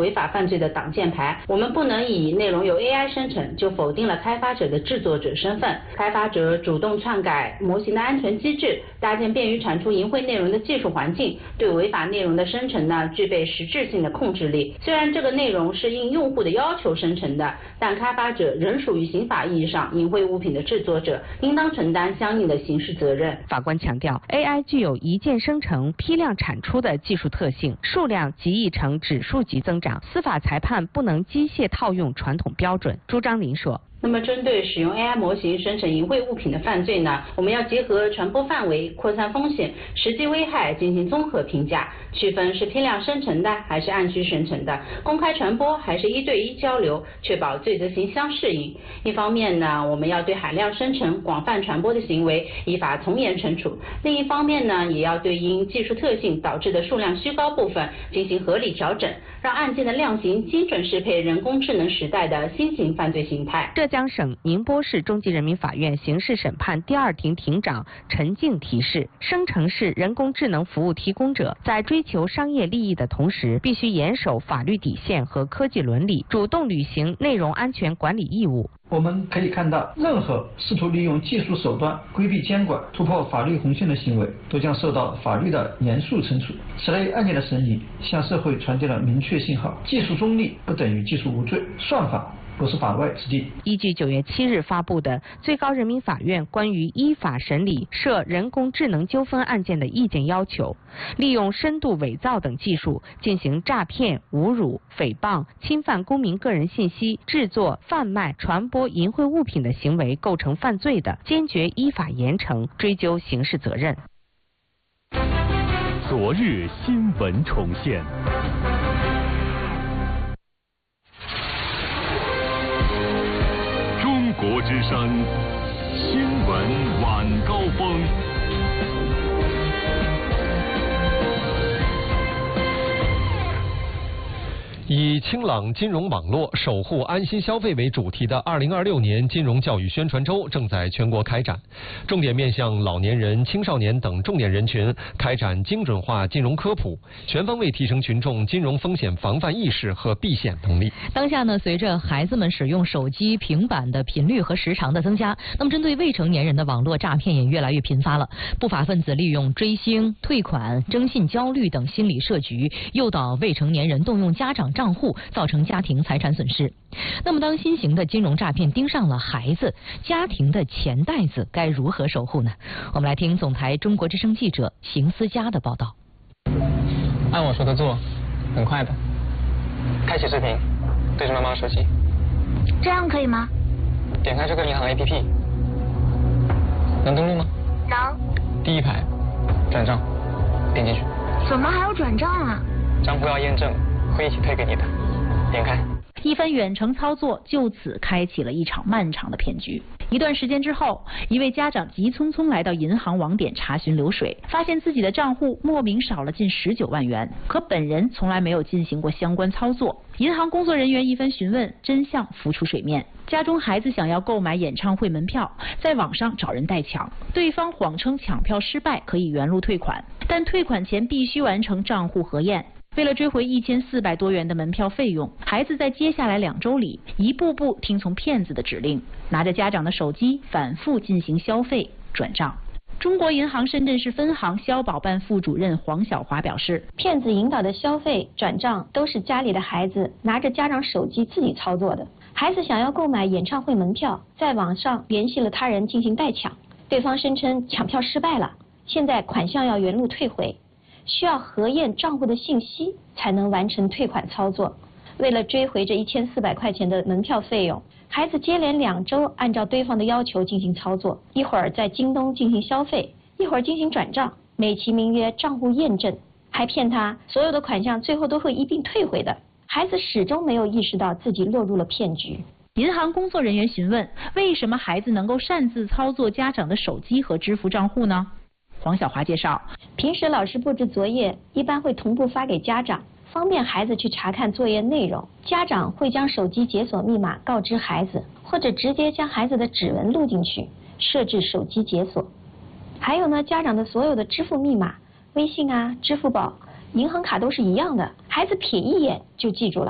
违法犯罪的挡箭牌。我们不能以内容由 AI 生成就否定了开发者的制作者身份。开发者主动篡改模型的安全机制，搭建便于产出淫秽内容的技术环境，对违法内容的生成呢具备实质性的控制力。虽然这个内容是应用户的要求生成的，但开发者仍属于刑法意义上淫秽物品的制作者，应当承担相应的刑事责任。 法官强调 ，AI 具有一键生成、批量产出的技术特性，数量极易呈指数级增长，司法裁判不能机械套用传统标准。朱章林说。 那么针对使用 AI 模型生成淫秽物品的犯罪呢，我们要结合传播范围、扩散风险、实际危害进行综合评价，区分是批量生成的还是按需生成的，公开传播还是1对1交流，确保罪责刑相适应。一方面呢，我们要对海量生成、广泛传播的行为依法从严惩处；另一方面呢，也要对因技术特性导致的数量虚高部分进行合理调整，让案件的量刑精准适配人工智能时代的新型犯罪形态。 浙江省宁波市中级人民法院刑事审判第2庭庭长陈静提示，生成式人工智能服务提供者在追求商业利益的同时，必须严守法律底线和科技伦理，主动履行内容安全管理义务。 我们可以看到，任何试图利用技术手段规避监管、突破法律红线的行为，都将受到法律的严肃惩处。此类案件的审理，向社会传递了明确信号：技术中立不等于技术无罪，算法不是法外之地。 依据9月7日发布的最高人民法院关于依法审理涉人工智能纠纷案件的意见要求，利用深度伪造等技术进行诈骗、侮辱、诽谤、侵犯公民个人信息、制作、贩卖、传播淫秽物品的行为构成犯罪的，坚决依法严惩，追究刑事责任。 昨日新闻重现。中国之声新闻晚高峰。 以清朗金融网络、守护安心消费为主题的2026年金融教育宣传周正在全国开展，重点面向老年人、青少年等重点人群，开展精准化金融科普，全方位提升群众金融风险防范意识和避险能力。 当下呢，随着孩子们使用手机、平板的频率和时长的增加，那么针对未成年人的网络诈骗也越来越频发了。不法分子利用追星、退款、征信焦虑等心理设局，诱导未成年人动用家长账户，造成家庭财产损失。那么当新型的金融诈骗盯上了孩子，家庭的钱袋子该如何守护呢？我们来听总台中国之声记者邢思佳的报道。 按我说的做，很快的。开启视频，对着妈妈手机。 这样可以吗？ 点开这个银行 APP， 能登录吗？ 能。 第一排，转账，点进去。 怎么还要转账啊？ 账户要验证，会一起退给你的。点开。 一番远程操作就此开启了一场漫长的骗局。一段时间之后，一位家长急匆匆来到银行网点查询流水，发现自己的账户莫名少了近19万元，可本人从来没有进行过相关操作。银行工作人员一番询问，真相浮出水面。家中孩子想要购买演唱会门票，在网上找人代抢，对方谎称抢票失败可以原路退款，但退款前必须完成账户核验。为了追回1400多元的门票费用，孩子在接下来2周里一步步听从骗子的指令，拿着家长的手机反复进行消费转账。中国银行深圳市分行消保办副主任黄晓华表示， 骗子引导的消费转账都是家里的孩子拿着家长手机自己操作的。孩子想要购买演唱会门票，在网上联系了他人进行代抢，对方声称抢票失败了，现在款项要原路退回，需要核验账户的信息才能完成退款操作。为了追回这1400块钱的门票费用，孩子接连2周按照对方的要求进行操作，一会儿在京东进行消费，一会儿进行转账，美其名曰账户验证，还骗他所有的款项最后都会一并退回的。孩子始终没有意识到自己落入了骗局。 银行工作人员询问，为什么孩子能够擅自操作家长的手机和支付账户呢？黄晓华介绍， 平时老师布置作业一般会同步发给家长，方便孩子去查看作业内容。家长会将手机解锁密码告知孩子，或者直接将孩子的指纹录进去，设置手机解锁。还有呢，家长的所有的支付密码，微信啊、支付宝、银行卡都是一样的，孩子瞥一眼就记住了。